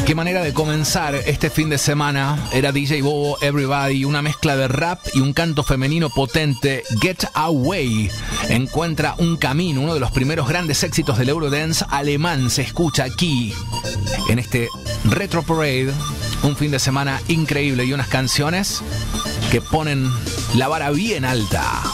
Qué manera de comenzar este fin de semana. Era DJ Bobo Everybody, una mezcla de rap y un canto femenino potente. Get Away encuentra un camino, uno de los primeros grandes éxitos del Eurodance alemán. Se escucha aquí en este Retro Parade. Un fin de semana increíble y unas canciones que ponen la vara bien alta.